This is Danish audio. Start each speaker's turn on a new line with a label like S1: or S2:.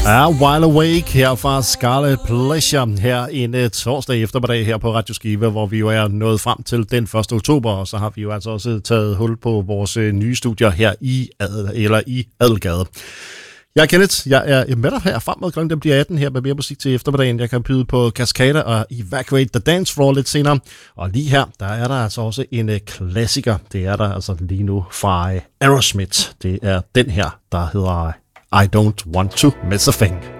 S1: er While Awake her fra Scarlet Pleasure her en torsdag eftermiddag her på Radio Skive, hvor vi jo er nået frem til den 1. oktober, og så har vi jo altså også taget hul på vores nye studier her i Adelgade. Jeg er Kenneth, jeg er med dig her frem mod klokken, den bliver 18 her med mere musik til eftermiddagen. Jeg kan byde på Cascada og Evacuate the Dance Floor lidt senere. Og lige her, der er der altså også en klassiker. Det er der altså lige nu fra Aerosmith. Det er den her, der hedder I Don't Want To Miss A Thing.